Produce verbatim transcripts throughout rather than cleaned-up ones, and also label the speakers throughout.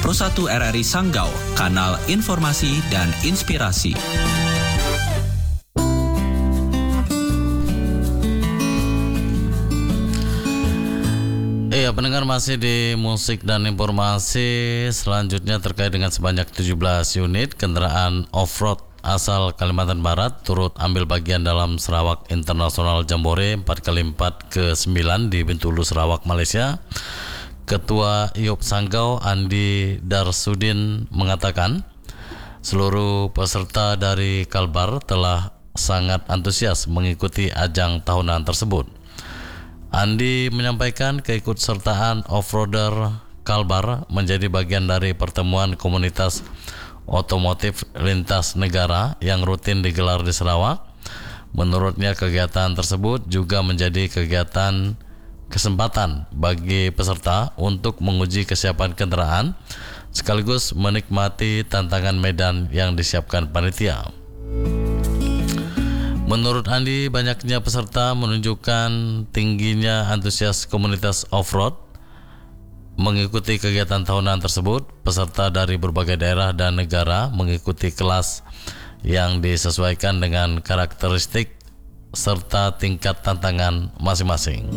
Speaker 1: Pro satu R R I Sanggau, kanal informasi dan inspirasi.
Speaker 2: Iya, pendengar, masih di musik dan informasi selanjutnya terkait dengan sebanyak tujuh belas unit kendaraan off-road asal Kalimantan Barat turut ambil bagian dalam Sarawak International Jambore empat kali empat ke sembilan di Bintulu, Sarawak, Malaysia. Ketua I O P Sanggau Andi Darsudin mengatakan seluruh peserta dari Kalbar telah sangat antusias mengikuti ajang tahunan tersebut. Andi menyampaikan keikutsertaan off-roader Kalbar menjadi bagian dari pertemuan komunitas otomotif lintas negara yang rutin digelar di Sarawak. Menurutnya, kegiatan tersebut juga menjadi kegiatan kesempatan bagi peserta untuk menguji kesiapan kendaraan sekaligus menikmati tantangan medan yang disiapkan panitia. Menurut Andi, banyaknya peserta menunjukkan tingginya antusias komunitas off-road mengikuti kegiatan tahunan tersebut. Peserta dari berbagai daerah dan negara mengikuti kelas yang disesuaikan dengan karakteristik serta tingkat tantangan masing-masing.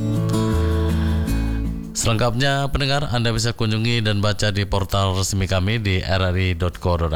Speaker 2: Selengkapnya, pendengar, Anda bisa kunjungi dan baca di portal resmi kami di r r i dot co dot